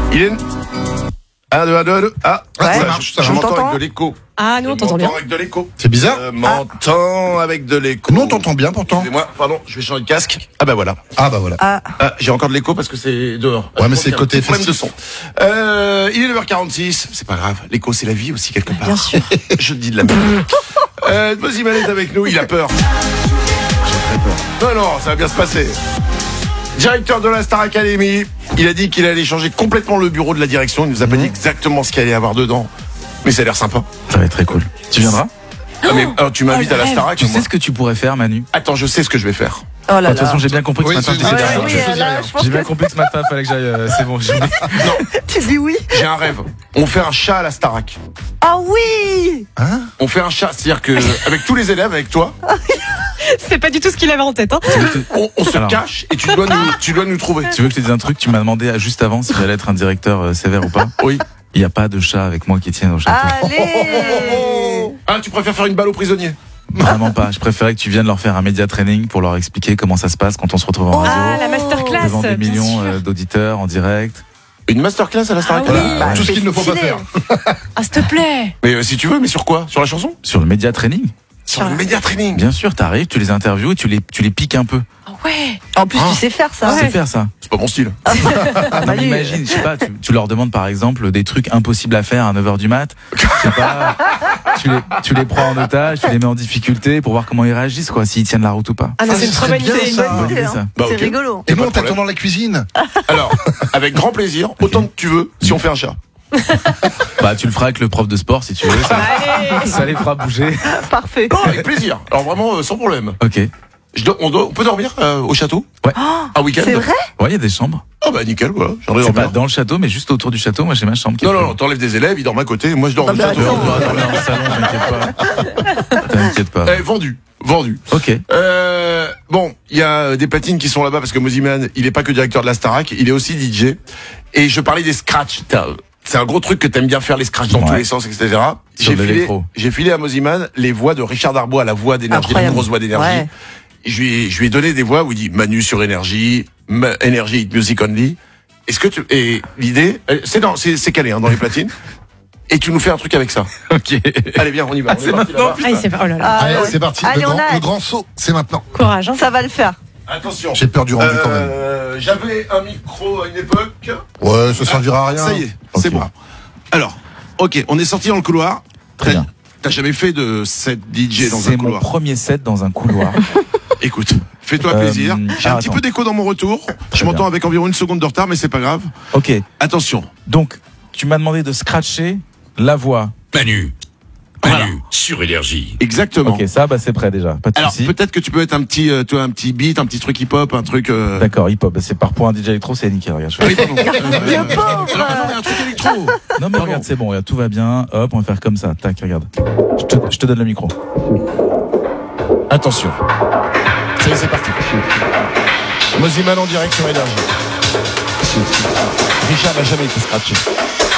Il est... 1, 2, 1, 2, 2. Ah, Ouais. ça marche, je m'entends t'entends. avec de l'écho. Ah, nous on t'entend bien. Avec de l'écho. C'est bizarre. Je m'entends avec de l'écho. Nous, on t'entend bien pourtant. Excusez-moi, pardon, je vais changer de casque. Ah bah voilà. Ah bah voilà. Ah, j'ai encore de l'écho parce que c'est dehors. Ouais, mais c'est le côté un petit problème de festif. son. Il est 9h46, c'est pas grave. L'écho, c'est la vie aussi, quelque part. Bien sûr. Je te dis de la merde. Moziman est avec nous, il a peur. J'ai très peur. Non, ça va bien se passer. Directeur de la Star Academy, il a dit qu'il allait changer complètement le bureau de la direction. Il nous a pas dit exactement ce qu'il allait avoir dedans. Mais ça a l'air sympa. Ça va être très cool. Tu viendras? Ah, mais alors, tu m'invites à la Starac. Tu sais ce que tu pourrais faire, Manu? Attends, je sais ce que je vais faire. Oh là De toute là. façon, j'ai bien compris que Oui, ce matin, c'est- je disais ouais, rien. oui, Oui, je faisais là, rien. je pense J'ai que bien compris que ce matin, fallait que j'aille. C'est bon, tu dis oui. J'ai un rêve. On fait un chat à la Starac. Ah oui. On fait un chat, c'est-à-dire que avec tous les élèves, avec toi, C'est pas du tout ce qu'il avait en tête. Hein. on se Alors. cache et tu dois nous trouver. Tu veux que je te dise un truc? Tu m'as demandé juste avant si j'allais être un directeur sévère ou pas. Oui. Il n'y a pas de chat avec moi qui tienne au château. Allez. Ah, tu préfères faire une balle aux prisonniers? Vraiment pas. Je préférais que tu viennes leur faire un média training pour leur expliquer comment ça se passe quand on se retrouve en Ah, radio. la masterclass. Devant des bien millions sûr. d'auditeurs en direct. Une masterclass à la Starac. Ah oui. Voilà. Bah, Tout ce qu'il ne faut pas stylé. faire. Ah, s'il te plaît. Mais si tu veux, mais sur quoi? Sur la chanson? Sur le média training. Sur le média training. Bien sûr, t'arrives, tu les interviews et tu les piques un peu. Ah ouais. En plus, tu sais faire ça. Tu sais faire ça. C'est pas mon style. Non, mais Manu. imagine, je sais pas, tu leur demandes par exemple des trucs impossibles à faire à 9h du mat. Je sais pas, tu les prends en otage, tu les mets en difficulté pour voir comment ils réagissent, quoi, s'ils tiennent la route ou pas. Ah non, Ah, c'est une ce très serait bonne bien, idée. C'est une ça. bonne Bonne idée. idée, ça. Hein. Bah, C'est ok. rigolo. Et nous, Pas on de t'attend problème. dans la cuisine. Alors, avec grand plaisir, autant que tu veux, si on fait un chat. Bah, tu le feras avec le prof de sport si tu veux. Allez. Ça les fera bouger. Parfait. Non, avec plaisir. Alors vraiment, sans problème. Ok. On peut dormir au château? Ouais. Un week-end? C'est vrai. Ouais, il y a des chambres. Ah bah nickel, voilà. J'aimerais C'est pas dormir. dans le château, mais juste autour du château. Moi, j'ai ma chambre qui Non, est non, prévue. non, t'enlèves des élèves, ils dorment à côté. Moi, je dors Non, au mais château. attends. On va dormir dans le salon, t'inquiète pas. T'inquiète pas. Vendu. Vendu. Ok. Bon, il y a des platines qui sont là-bas parce que Moziman, il est pas que directeur de la Starac, il est aussi DJ. Et je parlais des scratchs. C'est un gros truc que t'aimes bien faire, les scratchs dans Ouais. tous les sens, etc. Sur de l'électro. J'ai filé à Moziman les voix de Richard Darbois, la voix d'énergie, la Incroyable. grosse voix d'énergie. Ouais. Je lui ai donné des voix où il dit Manu sur énergie, énergie hit music only. Et l'idée, c'est calé hein, dans les platines. Et tu nous fais un truc avec ça. Ok. Allez, viens, on y va. On est parti là-bas. Ah, c'est pas. Oh là là. Ah, Allez, ouais. c'est parti. Allez, on a Le hâte. grand saut, c'est maintenant. Courage. Hein. Ça va le faire. Attention. J'ai peur du rendu quand même. J'avais un micro à une époque. Ouais, ça servira à rien. Ça y est, Ok. c'est bon. Alors, ok, on est sorti dans le couloir. Très bien. T'as jamais fait de set DJ dans un C'est mon couloir? premier set dans un couloir. Écoute, fais-toi plaisir. J'ai un petit attends. peu d'écho dans mon retour. Je m'entends bien. avec environ 1 seconde de retard, mais c'est pas grave. Ok. Attention. Donc, tu m'as demandé de scratcher la voix. Manu. Voilà. Sur énergie. Exactement. Ok, ça, bah, c'est prêt déjà. Pas de Alors souci. peut-être que tu peux être un petit, toi, un petit beat, un petit truc hip-hop, un truc. D'accord, hip-hop. Bah, c'est par point un DJ électro, c'est nickel. Regarde, je fais- Oui, pardon. Le pauvre. Alors, non, mais un truc électro. Non, mais regarde, c'est bon, regarde, tout va bien. Hop, on va faire comme ça. Tac, regarde. Je te donne le micro. Attention. Ça y est, c'est parti. Moziman en direct sur énergie. Richard n'a jamais été scratché.